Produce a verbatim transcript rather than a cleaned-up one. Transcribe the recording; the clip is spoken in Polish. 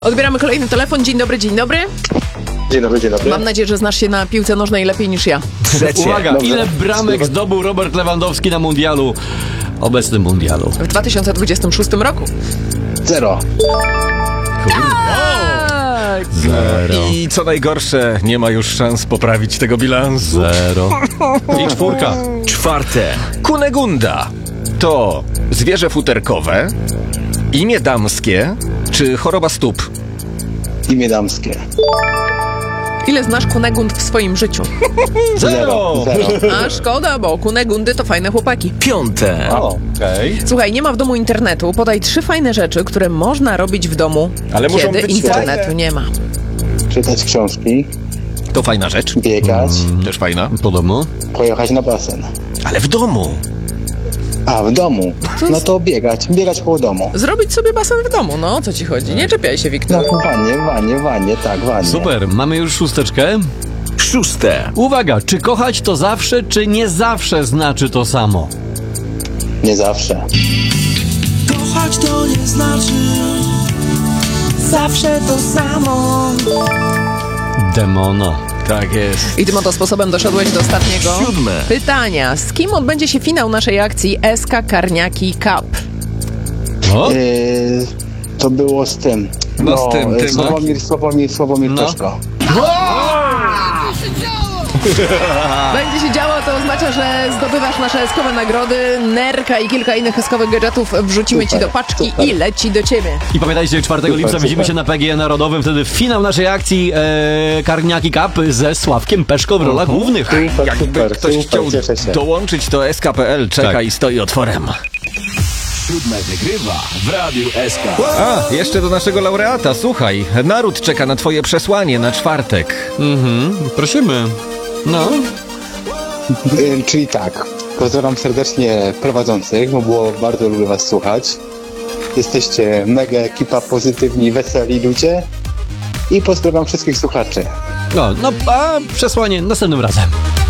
Odbieramy kolejny telefon. Dzień dobry, dzień dobry. Dzień dobry, dzień dobry. Mam nadzieję, że znasz się na piłce nożnej lepiej niż ja. Trzecie. Uwaga, Dobrze. ile bramek zdobył Robert Lewandowski na mundialu, obecnym mundialu? W dwa tysiące dwudziestym szóstym roku. Zero. Tak. Zero. I co najgorsze, nie ma już szans poprawić tego bilansu. Zero. I czwórka. Czwarte. Kunegunda. To zwierzę futerkowe, imię damskie czy choroba stóp? Imię damskie. Ile znasz Kunegund w swoim życiu? Zero. Zero. A szkoda, bo Kunegundy to fajne chłopaki. Piąte. O, Okej. Słuchaj, nie ma w domu internetu. Podaj trzy fajne rzeczy, które można robić w domu, Ale muszą kiedy być internetu fajne. nie ma. czytać książki, To fajna rzecz. biegać, Też fajna. Po domu? pojechać na basen. Ale w domu. A, w domu. No to biegać, biegać koło domu. Zrobić sobie basen w domu, no o co ci chodzi? Nie czepiaj się, No, Wiktor. w wannie, w wannie, w wannie, tak, w wannie. Super, mamy już szósteczkę. Szóste. Uwaga, czy kochać to zawsze, czy nie zawsze znaczy to samo? Nie zawsze. Kochać to nie znaczy zawsze to samo. Demono. Tak jest. I tym oto sposobem doszedłeś do ostatniego Siódme. pytania. Z kim odbędzie się finał naszej akcji S K Karniaki Cup? O? Yy, to było z tym. No, z tym, tym, no. Sławomir, Sławomir, Sławomir No. Peszko. Będzie się działo, to oznacza, że zdobywasz nasze eskowe nagrody, nerka i kilka innych eskowych gadżetów wrzucimy Super, ci do paczki super. i leci do ciebie. I pamiętajcie, czwartego lipca super. widzimy się na P G E Narodowym, wtedy finał naszej akcji e, Karniaki Cup ze Sławkiem Peszko w rolach głównych. Super, Jakby super, ktoś super, chciał cieszę się. dołączyć, to S K P L czeka Tak. i stoi otworem. Siódme wygrywa w Radiu S K. A, jeszcze do naszego laureata, słuchaj. Naród czeka na twoje przesłanie na czwartek. Mhm, prosimy. No. Yy, czyli tak, pozdrawiam serdecznie prowadzących, bo było bardzo lubię was słuchać. Jesteście mega ekipa, pozytywni, weseli ludzie. I pozdrawiam wszystkich słuchaczy. No, no, a przesłanie następnym razem.